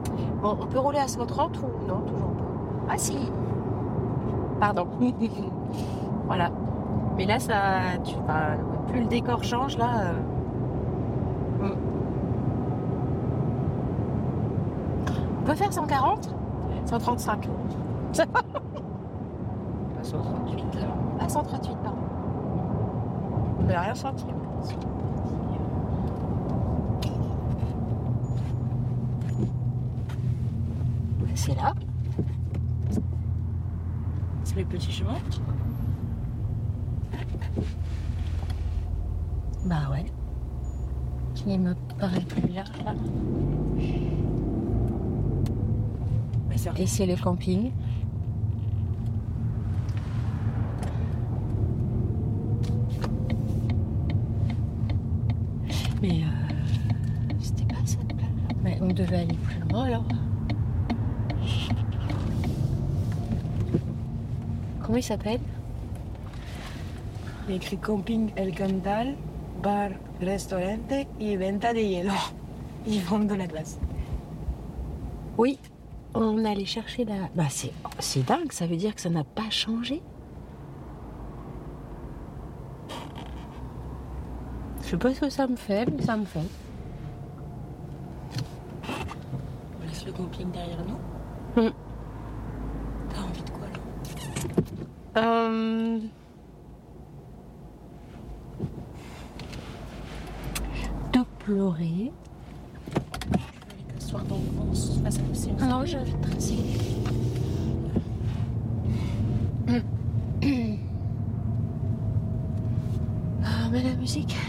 Bon, on peut rouler à 130 ou non, toujours pas. Ah si. Pardon. Voilà. Mais là, plus le décor change, là. On peut faire 140 135. À 138 là. Ah, 138, pardon. On n'a rien senti. C'est là. C'est le petit chemin. Bah ouais. Qui me paraît plus large là. Et c'est le camping. Mais c'était pas cette plage. Mais on devait aller plus loin alors. Comment il s'appelle? Il y a écrit Camping El Cantal, bar, restaurante et venta de hielo. Ils vendent de la glace. Oui, on allait chercher la... Bah c'est dingue, ça veut dire que ça n'a pas changé. Je sais pas ce que ça me fait, mais ça me fait. On laisse le camping derrière nous. T'as envie de quoi là? De pleurer. T'asseoir dans le vent face à l'océan. Alors je vais tracer. Ah mais la musique.